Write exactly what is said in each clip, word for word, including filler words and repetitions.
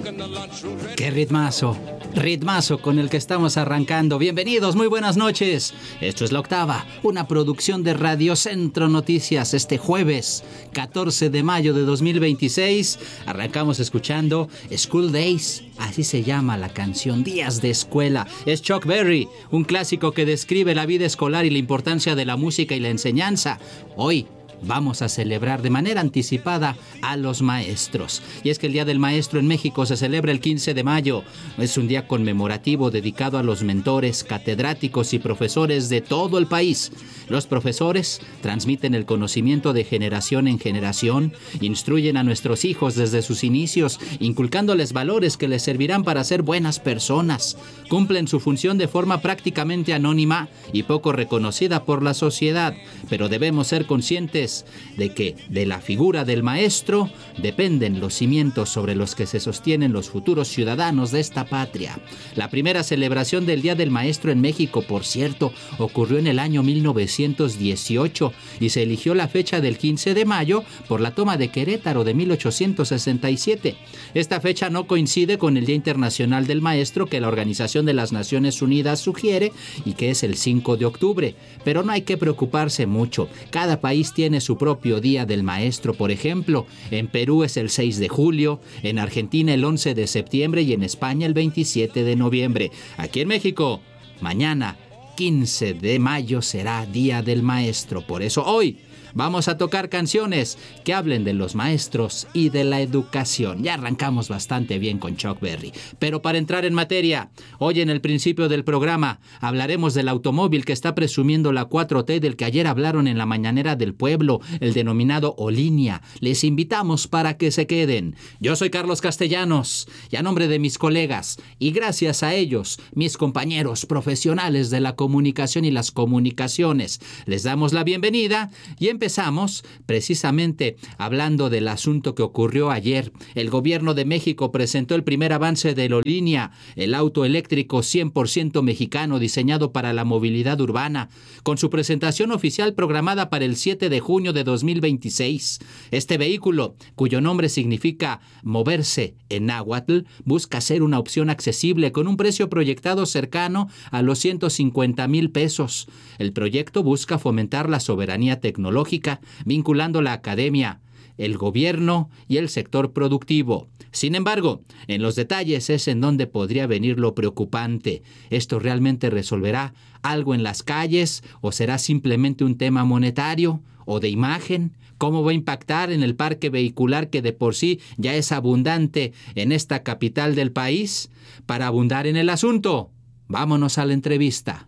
¡Qué ritmazo! Ritmazo con el que estamos arrancando. Bienvenidos, muy buenas noches. Esto es La Octava, una producción de Radio Centro Noticias. Este jueves, catorce de mayo de dos mil veintiséis, arrancamos escuchando School Days. Así se llama la canción, Días de Escuela. Es Chuck Berry, un clásico que describe la vida escolar y la importancia de la música y la enseñanza. Hoy vamos a celebrar de manera anticipada a los maestros. Y es que el Día del Maestro en México se celebra el quince de mayo. Es un día conmemorativo dedicado a los mentores, catedráticos y profesores de todo el país. Los profesores transmiten el conocimiento de generación en generación, instruyen a nuestros hijos desde sus inicios, inculcándoles valores que les servirán para ser buenas personas. Cumplen su función de forma prácticamente anónima y poco reconocida por la sociedad, pero debemos ser conscientes de que de la figura del maestro dependen los cimientos sobre los que se sostienen los futuros ciudadanos de esta patria. La primera celebración del Día del Maestro en México, por cierto, ocurrió en el año mil novecientos dieciocho y se eligió la fecha del quince de mayo por la toma de Querétaro de mil ochocientos sesenta y siete. Esta fecha no coincide con el Día Internacional del Maestro que la Organización de las Naciones Unidas sugiere y que es el cinco de octubre, pero no hay que preocuparse mucho. Cada país tiene su propio Día del Maestro. Por ejemplo, en Perú es el seis de julio, en Argentina el once de septiembre y en España el veintisiete de noviembre. Aquí en México, mañana, quince de mayo, será Día del Maestro. Por eso hoy vamos a tocar canciones que hablen de los maestros y de la educación. Ya arrancamos bastante bien con Chuck Berry. Pero para entrar en materia, hoy en el principio del programa hablaremos del automóvil que está presumiendo la cuatro T, del que ayer hablaron en la mañanera del pueblo, el denominado Olinia. Les invitamos para que se queden. Yo soy Carlos Castellanos y a nombre de mis colegas y gracias a ellos, mis compañeros profesionales de la comunicación y las comunicaciones, les damos la bienvenida y empezamos Empezamos precisamente hablando del asunto que ocurrió ayer. El gobierno de México presentó el primer avance de Olinia, el auto eléctrico cien por ciento mexicano diseñado para la movilidad urbana, con su presentación oficial programada para el siete de junio de dos mil veintiséis. Este vehículo, cuyo nombre significa moverse en náhuatl, busca ser una opción accesible con un precio proyectado cercano a los ciento cincuenta mil pesos. El proyecto busca fomentar la soberanía tecnológica, vinculando la academia, el gobierno y el sector productivo. Sin embargo, en los detalles es en donde podría venir lo preocupante. ¿Esto realmente resolverá algo en las calles o será simplemente un tema monetario o de imagen? ¿Cómo va a impactar en el parque vehicular que de por sí ya es abundante en esta capital del país? Para abundar en el asunto, vámonos a la entrevista.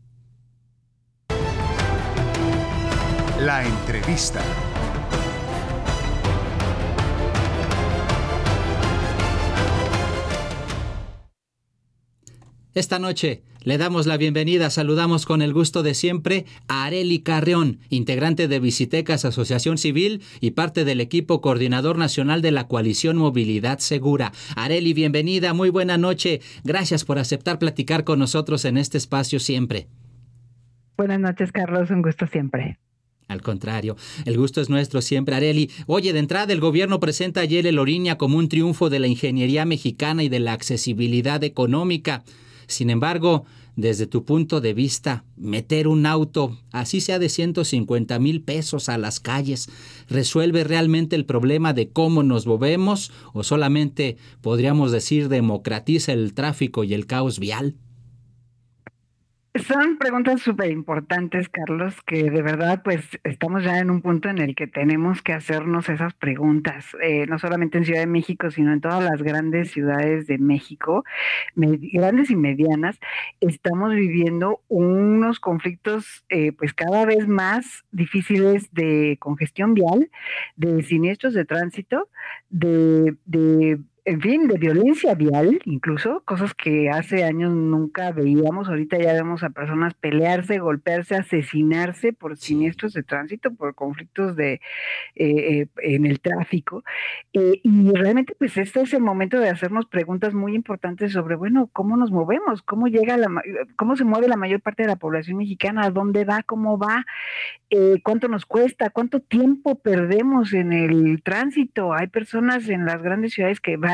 La entrevista. Esta noche le damos la bienvenida, saludamos con el gusto de siempre a Arely Carreón, integrante de Visitecas Asociación Civil y parte del equipo coordinador nacional de la coalición Movilidad Segura. Arely, bienvenida, muy buena noche. Gracias por aceptar platicar con nosotros en este espacio siempre. Buenas noches, Carlos, un gusto siempre. Al contrario, el gusto es nuestro siempre, Arely. Oye, de entrada el gobierno presenta ayer el Olinia como un triunfo de la ingeniería mexicana y de la accesibilidad económica. Sin embargo, desde tu punto de vista, meter un auto, así sea de ciento cincuenta mil pesos a las calles, ¿resuelve realmente el problema de cómo nos movemos o solamente, podríamos decir, democratiza el tráfico y el caos vial? Son preguntas súper importantes, Carlos, que de verdad pues estamos ya en un punto en el que tenemos que hacernos esas preguntas, eh, no solamente en Ciudad de México, sino en todas las grandes ciudades de México, med- grandes y medianas. Estamos viviendo unos conflictos eh, pues cada vez más difíciles de congestión vial, de siniestros de tránsito, de... de en fin, de violencia vial, incluso, cosas que hace años nunca veíamos. Ahorita ya vemos a personas pelearse, golpearse, asesinarse por siniestros de tránsito, por conflictos de eh, eh, en el tráfico. Eh, y realmente, pues, este es el momento de hacernos preguntas muy importantes sobre, bueno, ¿cómo nos movemos? ¿Cómo llega la, cómo se mueve la mayor parte de la población mexicana? ¿A dónde va? ¿Cómo va? Eh, ¿cuánto nos cuesta? ¿Cuánto tiempo perdemos en el tránsito? Hay personas en las grandes ciudades que van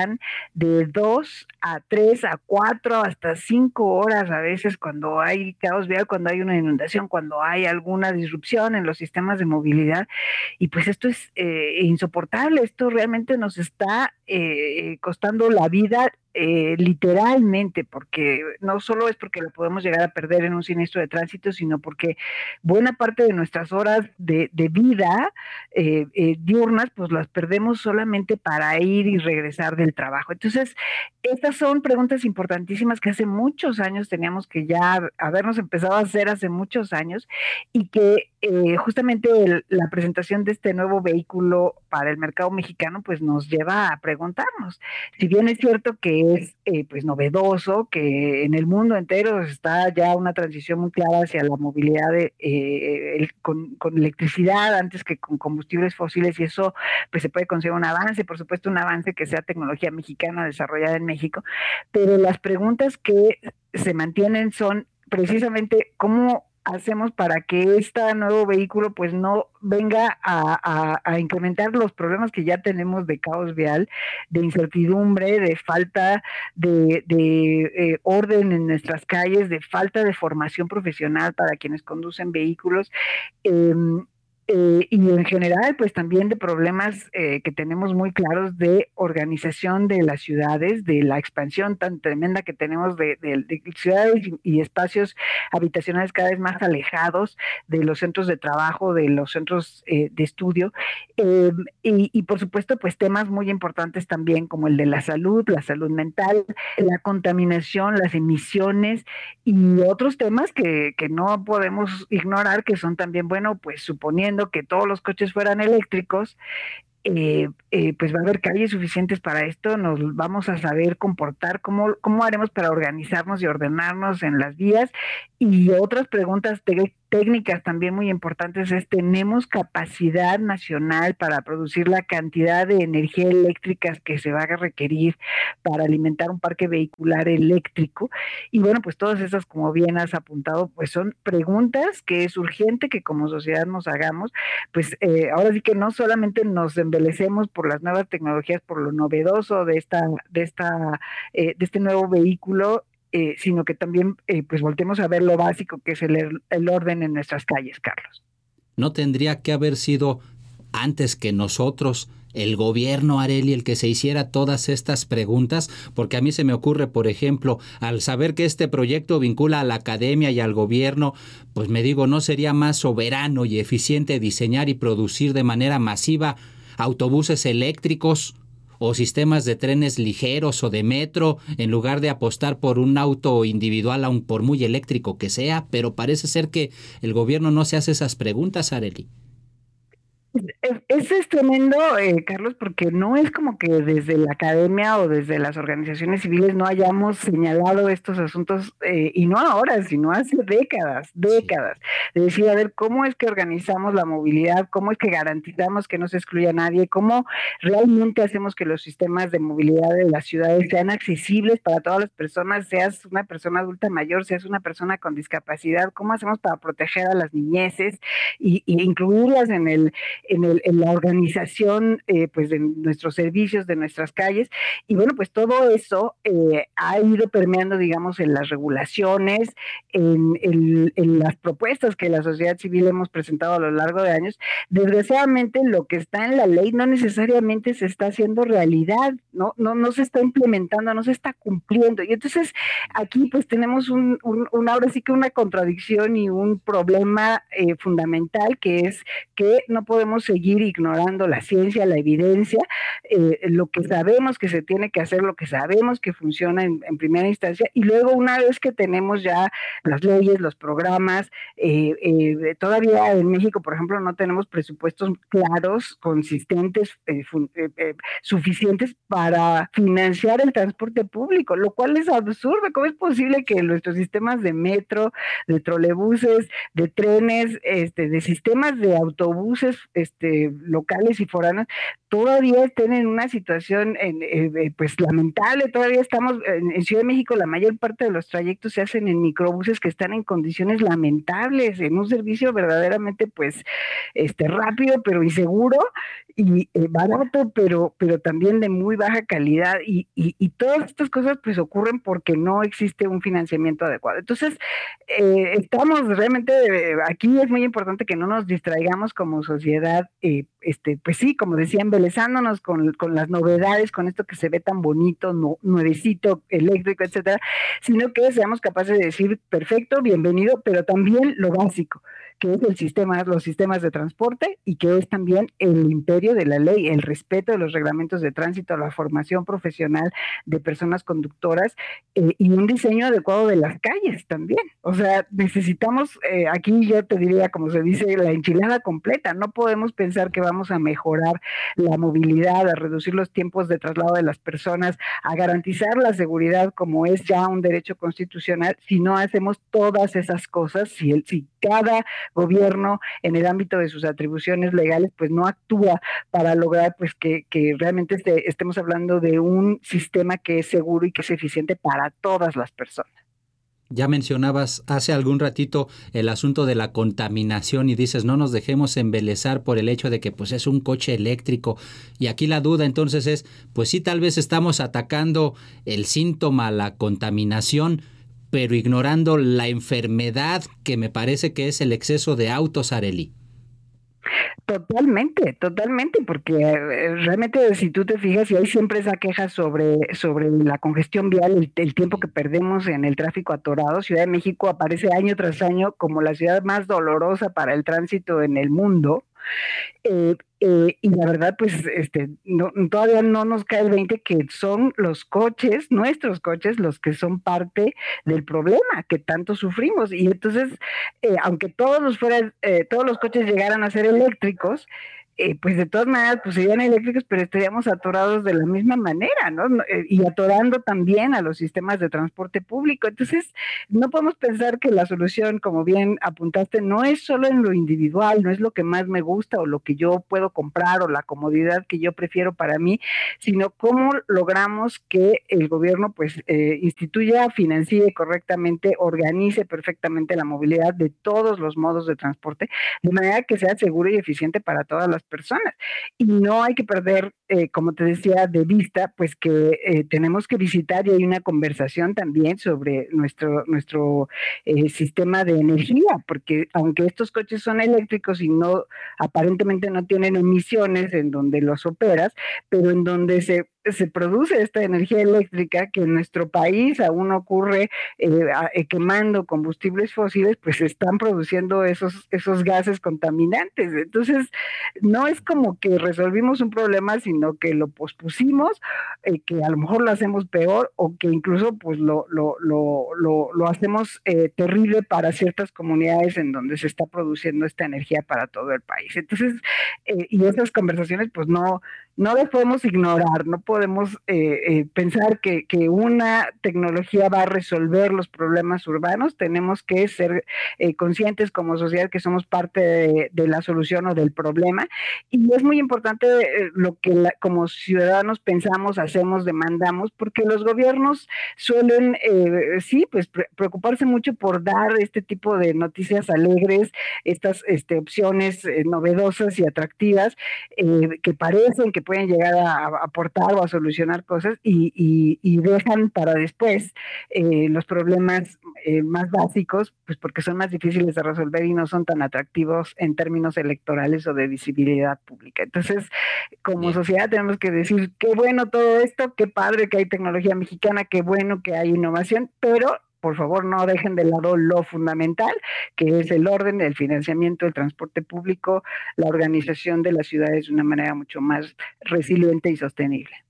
tardan de dos a tres a cuatro hasta cinco horas a veces cuando hay caos vial, cuando hay una inundación, cuando hay alguna disrupción en los sistemas de movilidad. Y pues esto es eh, insoportable, esto realmente nos está eh, costando la vida eh, literalmente, porque no solo es porque lo podemos llegar a perder en un siniestro de tránsito, sino porque buena parte de nuestras horas de, de vida eh, eh, diurnas, pues las perdemos solamente para ir y regresar del trabajo. Entonces, estas son preguntas importantísimas que hace muchos años teníamos que ya habernos empezado a hacer hace muchos años y que eh, justamente el, la presentación de este nuevo vehículo para el mercado mexicano pues nos lleva a preguntarnos. Si bien es cierto que es eh, pues novedoso, que en el mundo entero está ya una transición muy clara hacia la movilidad de, eh, el, con, con electricidad antes que con combustibles fósiles, y eso pues se puede considerar un avance, por supuesto un avance que sea tecnología mexicana desarrollada en México, pero las preguntas que se mantienen son precisamente cómo hacemos para que este nuevo vehículo pues no venga a, a, a incrementar los problemas que ya tenemos de caos vial, de incertidumbre, de falta de, de eh, orden en nuestras calles, de falta de formación profesional para quienes conducen vehículos. Eh, Eh, y en general, pues también de problemas eh, que tenemos muy claros de organización de las ciudades, de la expansión tan tremenda que tenemos de, de, de ciudades y, y espacios habitacionales cada vez más alejados de los centros de trabajo, de los centros eh, de estudio. Eh, y, y por supuesto, pues temas muy importantes también como el de la salud, la salud mental, la contaminación, las emisiones y otros temas que, que no podemos ignorar, que son también, bueno, pues suponiendo que todos los coches fueran eléctricos, eh, eh, pues va a haber calles suficientes para esto, nos vamos a saber comportar, cómo, cómo haremos para organizarnos y ordenarnos en las vías. Y otras preguntas te- técnicas también muy importantes es, ¿tenemos capacidad nacional para producir la cantidad de energía eléctrica que se va a requerir para alimentar un parque vehicular eléctrico? Y bueno, pues todas esas, como bien has apuntado, pues son preguntas que es urgente que como sociedad nos hagamos. Pues eh, ahora sí que no solamente nos embelecemos por las nuevas tecnologías, por lo novedoso de esta, de esta, eh, de este nuevo vehículo, eh, sino que también eh, pues voltemos a ver lo básico que es el, el orden en nuestras calles, Carlos. ¿No tendría que haber sido antes que nosotros el gobierno, Arely, el que se hiciera todas estas preguntas? Porque a mí se me ocurre, por ejemplo, al saber que este proyecto vincula a la academia y al gobierno, pues me digo, ¿no sería más soberano y eficiente diseñar y producir de manera masiva autobuses eléctricos o sistemas de trenes ligeros o de metro, en lugar de apostar por un auto individual, aun por muy eléctrico que sea? Pero parece ser que el gobierno no se hace esas preguntas, Arely. Eso es tremendo, eh, Carlos, porque no es como que desde la academia o desde las organizaciones civiles no hayamos señalado estos asuntos, eh, y no ahora, sino hace décadas, Sí. décadas, de decir, a ver, ¿cómo es que organizamos la movilidad? ¿Cómo es que garantizamos que no se excluya a nadie? ¿Cómo realmente hacemos que los sistemas de movilidad de las ciudades sean accesibles para todas las personas, seas una persona adulta mayor, seas una persona con discapacidad? ¿Cómo hacemos para proteger a las niñeces y, y incluirlas en el en, el, en la organización eh, pues de nuestros servicios, de nuestras calles? Y bueno, pues todo eso eh, ha ido permeando, digamos, en las regulaciones, en, en, en las propuestas que la sociedad civil hemos presentado a lo largo de años. Desgraciadamente, lo que está en la ley no necesariamente se está haciendo realidad, no, no, no se está implementando, no se está cumpliendo. Y entonces aquí pues tenemos un, un, un ahora sí que una contradicción y un problema eh, fundamental, que es que no podemos seguir ignorando la ciencia, la evidencia, eh, lo que sabemos que se tiene que hacer, lo que sabemos que funciona en, en primera instancia, y luego una vez que tenemos ya las leyes, los programas, eh, eh, todavía en México, por ejemplo, no tenemos presupuestos claros, consistentes, eh, eh, eh, suficientes para financiar el transporte público, lo cual es absurdo. ¿Cómo es posible que nuestros sistemas de metro, de trolebuses, de trenes, este, de sistemas de autobuses este, locales y foráneos todavía estén en una situación en, eh, pues lamentable. Todavía estamos en, en Ciudad de México, la mayor parte de los trayectos se hacen en microbuses que están en condiciones lamentables, en un servicio verdaderamente pues este rápido pero inseguro, y eh, barato pero pero también de muy baja calidad, y, y, y todas estas cosas pues ocurren porque no existe un financiamiento adecuado. Entonces eh, estamos realmente, eh, aquí es muy importante que no nos distraigamos como sociedad, eh, este, pues sí, como decía, embelezándonos con, con las novedades, con esto que se ve tan bonito, no, nuevecito, eléctrico, etcétera, sino que seamos capaces de decir, perfecto, bienvenido, pero también lo básico, que es el sistema, los sistemas de transporte, y que es también el imperio de la ley, el respeto de los reglamentos de tránsito, la formación profesional de personas conductoras, eh, y un diseño adecuado de las calles también. O sea, necesitamos, eh, aquí yo te diría, como se dice, la enchilada completa. No podemos pensar que vamos a mejorar la movilidad, a reducir los tiempos de traslado de las personas, a garantizar la seguridad como es ya un derecho constitucional, si no hacemos todas esas cosas, si, el, si cada gobierno en el ámbito de sus atribuciones legales pues no actúa para lograr pues que, que realmente este, estemos hablando de un sistema que es seguro y que es eficiente para todas las personas. Ya mencionabas hace algún ratito el asunto de la contaminación y dices no nos dejemos embelezar por el hecho de que pues es un coche eléctrico, y aquí la duda entonces es pues sí, tal vez estamos atacando el síntoma, la contaminación, pero ignorando la enfermedad que me parece que es el exceso de autos, Arely. Totalmente, totalmente, porque eh, realmente si tú te fijas, y hay siempre esa queja sobre, sobre la congestión vial, el, el tiempo que perdemos en el tráfico atorado. Ciudad de México aparece año tras año como la ciudad más dolorosa para el tránsito en el mundo. Eh, eh, y la verdad, pues este, no, todavía no nos cae el veinte que son los coches, nuestros coches, los que son parte del problema que tanto sufrimos. Y entonces, eh, aunque todos los, fuera, eh, todos los coches llegaran a ser eléctricos, eh, pues de todas maneras, pues serían eléctricos, pero estaríamos atorados de la misma manera, ¿no? Y atorando también a los sistemas de transporte público. Entonces, no podemos pensar que la solución, como bien apuntaste, no es solo en lo individual, no es lo que más me gusta o lo que yo puedo comprar o la comodidad que yo prefiero para mí, sino cómo logramos que el gobierno pues eh, instituya, financie correctamente, organice perfectamente la movilidad de todos los modos de transporte, de manera que sea seguro y eficiente para todas las personas. Y no hay que perder, eh, como te decía, de vista, pues que eh, tenemos que visitar, y hay una conversación también sobre nuestro, nuestro eh, sistema de energía, porque aunque estos coches son eléctricos y no, aparentemente no tienen emisiones en donde los operas, pero en donde se se produce esta energía eléctrica que en nuestro país aún ocurre eh, eh, quemando combustibles fósiles, pues se están produciendo esos, esos gases contaminantes. Entonces, no es como que resolvimos un problema, sino que lo pospusimos, eh, que a lo mejor lo hacemos peor, o que incluso pues lo, lo, lo, lo, lo hacemos eh, terrible para ciertas comunidades en donde se está produciendo esta energía para todo el país. Entonces, eh, y esas conversaciones pues no, no las podemos ignorar, no podemos eh, eh, pensar que, que una tecnología va a resolver los problemas urbanos. Tenemos que ser eh, conscientes como sociedad que somos parte de, de la solución o del problema, y es muy importante eh, lo que la, como ciudadanos pensamos, hacemos, demandamos, porque los gobiernos suelen, eh, sí, pues pre preocuparse mucho por dar este tipo de noticias alegres, estas este, opciones eh, novedosas y atractivas, eh, que parecen que pueden llegar a, a aportar o a solucionar cosas, y, y, y dejan para después eh, los problemas eh, más básicos, pues porque son más difíciles de resolver y no son tan atractivos en términos electorales o de visibilidad pública. Entonces, como Bien. sociedad tenemos que decir, qué bueno todo esto, qué padre que hay tecnología mexicana, qué bueno que hay innovación, pero por favor no dejen de lado lo fundamental, que es el orden, el financiamiento, el transporte público, la organización de las ciudades de una manera mucho más resiliente y sostenible.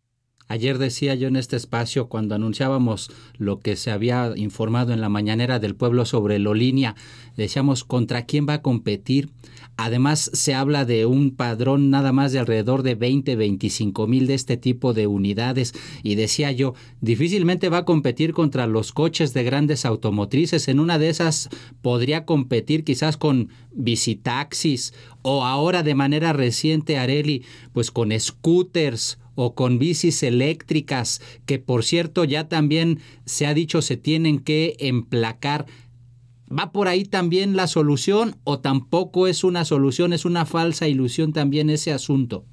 Ayer decía yo en este espacio, cuando anunciábamos lo que se había informado en la mañanera del pueblo sobre Lolinia, decíamos contra quién va a competir. Además, se habla de un padrón nada más de alrededor de veinte, veinticinco mil de este tipo de unidades. Y decía yo, difícilmente va a competir contra los coches de grandes automotrices. En una de esas podría competir quizás con visitaxis o ahora de manera reciente, Arely, pues con scooters o con bicis eléctricas, que por cierto ya también se ha dicho se tienen que emplacar. ¿Va por ahí también la solución o tampoco es una solución, es una falsa ilusión también ese asunto?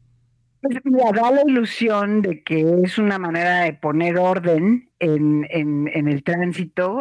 Pues mira, da la ilusión de que es una manera de poner orden en, en, en el tránsito,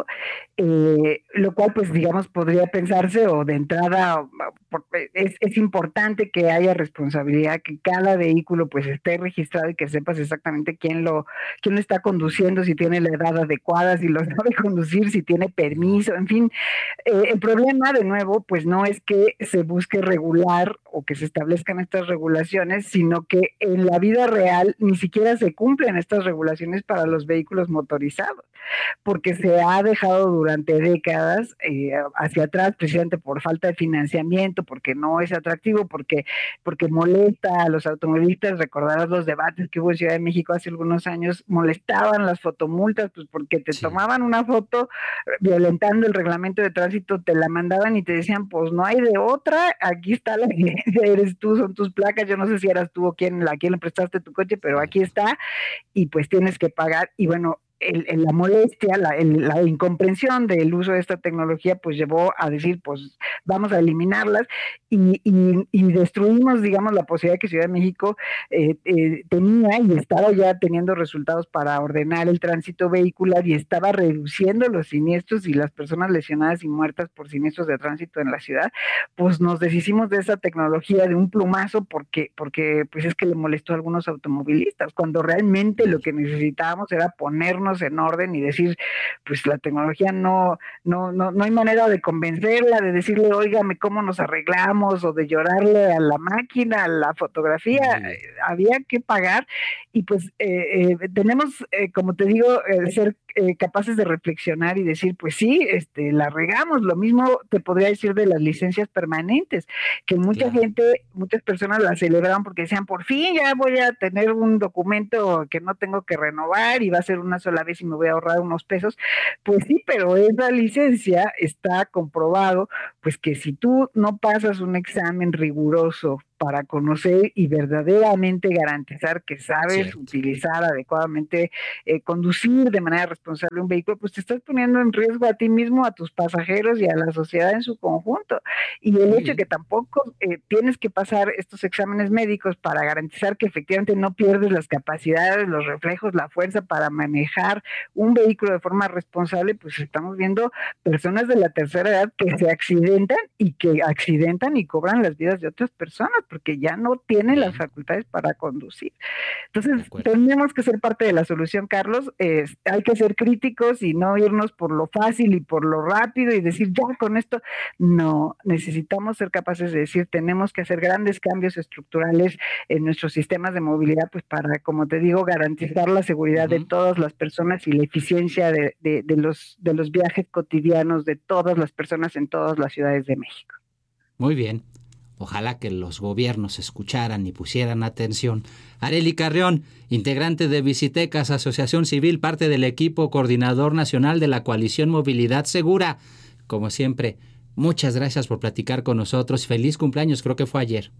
eh, lo cual pues digamos podría pensarse o de entrada por- es, es importante que haya responsabilidad, que cada vehículo pues esté registrado y que sepas exactamente quién lo, quién lo está conduciendo, si tiene la edad adecuada, si lo sabe conducir, si tiene permiso, en fin. Eh, el problema, de nuevo, pues no es que se busque regular o que se establezcan estas regulaciones, sino que en la vida real ni siquiera se cumplen estas regulaciones para los vehículos motorizados, porque se ha dejado durante décadas eh, hacia atrás precisamente por falta de financiamiento, porque no es atractivo, porque, porque molesta a los automovilistas. Recordarás los debates que hubo en Ciudad de México hace algunos años, molestaban las fotomultas, pues porque te Sí. tomaban una foto violentando el reglamento de tránsito, te la mandaban y te decían, pues no hay de otra, aquí está la evidencia, eres tú, son tus placas, yo no sé si eras tú o quién, a quién le prestaste tu coche, pero aquí Cierto. está, y pues tienes que pagar. Y bueno, el, el, la molestia, la, el, la incomprensión del uso de esta tecnología, pues llevó a decir, pues vamos a eliminarlas, y, y, y destruimos, digamos, la posibilidad que Ciudad de México eh, eh, tenía y estaba ya teniendo resultados para ordenar el tránsito vehicular y estaba reduciendo los siniestros y las personas lesionadas y muertas por siniestros de tránsito en la ciudad. Pues nos deshicimos de esa tecnología de un plumazo porque, porque pues es que le molestó a algunos automovilistas, cuando realmente lo que necesitábamos era ponernos en orden y decir, pues la tecnología no, no, no, no hay manera de convencerla, de decirle, óigame, ¿cómo nos arreglamos? O de llorarle a la máquina, a la fotografía, Muy bien. había que pagar. Y pues eh, eh, tenemos, eh, como te digo, eh, ser eh, capaces de reflexionar y decir, pues sí, este, la regamos. Lo mismo te podría decir de las licencias permanentes, que mucha Claro. gente, muchas personas las celebraban porque decían, por fin ya voy a tener un documento que no tengo que renovar y va a ser una sola vez y me voy a ahorrar unos pesos. Pues sí, pero esa licencia está comprobado, pues que si tú no pasas un examen riguroso para conocer y verdaderamente garantizar que sabes Cierto. utilizar adecuadamente, eh, conducir de manera responsable un vehículo, pues te estás poniendo en riesgo a ti mismo, a tus pasajeros y a la sociedad en su conjunto. Y el Muy hecho de que bien. tampoco eh, tienes que pasar estos exámenes médicos para garantizar que efectivamente no pierdes las capacidades, los reflejos, la fuerza para manejar un vehículo de forma responsable, pues estamos viendo personas de la tercera edad que se accidentan y que accidentan y cobran las vidas de otras personas porque ya no tienen las Bien. facultades para conducir. De Entonces, acuerdo. tenemos que ser parte de la solución, Carlos. Eh, hay que ser críticos y no irnos por lo fácil y por lo rápido y decir, ya con esto. No, necesitamos ser capaces de decir, tenemos que hacer grandes cambios estructurales en nuestros sistemas de movilidad, pues para, como te digo, garantizar la seguridad de Ujú. todas las personas y la eficiencia de, de, de los, de los viajes cotidianos de todas las personas en todas las ciudades de México. Muy bien. Ojalá que los gobiernos escucharan y pusieran atención. Arely Carrión, integrante de Visitecas, Asociación Civil, parte del equipo coordinador nacional de la Coalición Movilidad Segura. Como siempre, muchas gracias por platicar con nosotros. Feliz cumpleaños, creo que fue ayer.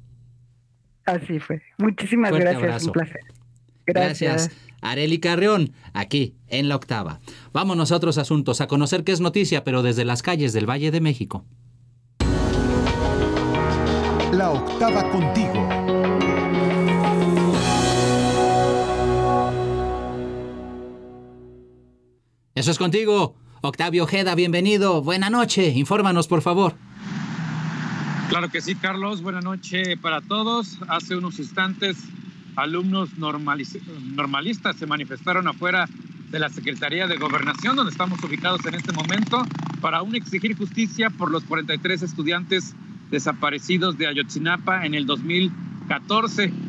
Así fue. Muchísimas Fuerte gracias, un abrazo. placer. Gracias. Gracias. Arely Carrión, aquí en La Octava. Vámonos a otros asuntos, a conocer qué es noticia, pero desde las calles del Valle de México. La Octava contigo. Eso es contigo. Octavio Ojeda, bienvenido. Buena noche. Infórmanos, por favor. Claro que sí, Carlos. Buenas noches para todos. Hace unos instantes, alumnos normaliz- normalistas se manifestaron afuera de la Secretaría de Gobernación, donde estamos ubicados en este momento, para aún exigir justicia por los cuarenta y tres estudiantes desaparecidos de Ayotzinapa en el dos mil catorce.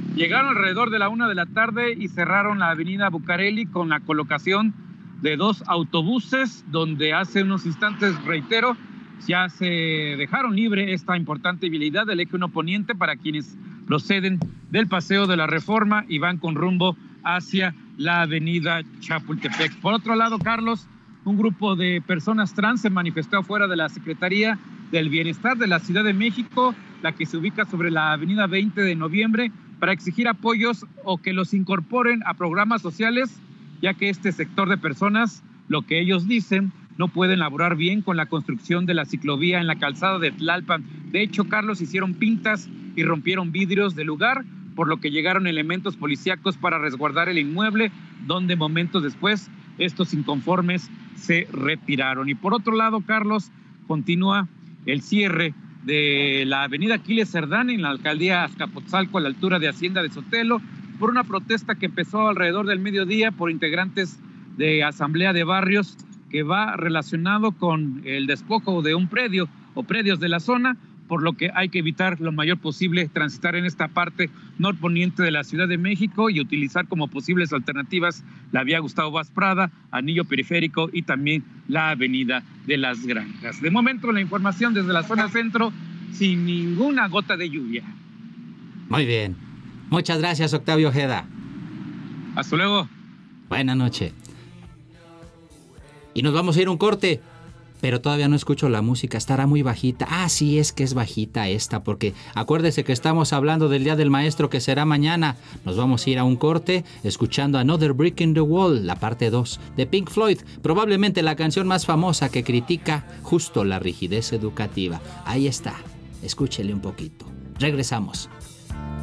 Llegaron alrededor de la una de la tarde y cerraron la avenida Bucareli con la colocación de dos autobuses, donde hace unos instantes, reitero, ya se dejaron libre esta importante vialidad del eje uno poniente para quienes proceden del Paseo de la Reforma y van con rumbo hacia la avenida Chapultepec. Por otro lado, Carlos, un grupo de personas trans se manifestó afuera de la Secretaría del Bienestar de la Ciudad de México, la que se ubica sobre la avenida veinte de noviembre, para exigir apoyos o que los incorporen a programas sociales, ya que este sector de personas, lo que ellos dicen, no pueden laborar bien con la construcción de la ciclovía en la calzada de Tlalpan. De hecho, Carlos, hicieron pintas y rompieron vidrios del lugar, por lo que llegaron elementos policíacos para resguardar el inmueble, donde momentos después estos inconformes se retiraron. Y por otro lado, Carlos, continúa el cierre de la avenida Aquiles Cerdán en la alcaldía Azcapotzalco, a la altura de Hacienda de Sotelo, por una protesta que empezó alrededor del mediodía por integrantes de Asamblea de Barrios, que va relacionado con el despojo de un predio o predios de la zona, por lo que hay que evitar lo mayor posible transitar en esta parte norponiente de la Ciudad de México y utilizar como posibles alternativas la vía Gustavo Vaz Prada, Anillo Periférico y también la avenida de las Granjas. De momento, la información desde la zona centro, sin ninguna gota de lluvia. Muy bien. Muchas gracias, Octavio Ojeda. Hasta luego. Buenas noches. Y nos vamos a ir a un corte, pero todavía no escucho la música, estará muy bajita. Ah, sí, es que es bajita esta, porque acuérdese que estamos hablando del Día del Maestro, que será mañana. Nos vamos a ir a un corte escuchando Another Brick in the Wall, la parte dos de Pink Floyd, probablemente la canción más famosa que critica justo la rigidez educativa. Ahí está, escúchele un poquito. Regresamos.